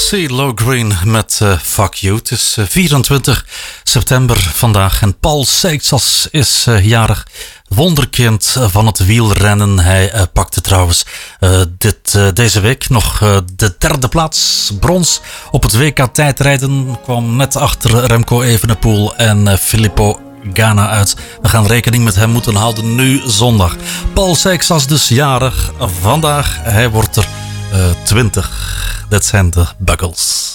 CeeLo Green met Fuck You. Het is 24 september vandaag en Paul Seixas is jarig. Wonderkind van het wielrennen. Hij pakte trouwens deze week nog de derde plaats. Brons op het WK tijdrijden. Kwam net achter Remco Evenepoel en Filippo Ganna uit. We gaan rekening met hem moeten houden nu zondag. Paul Seixas dus jarig vandaag. Hij wordt er 20. Dat zijn de Buggles.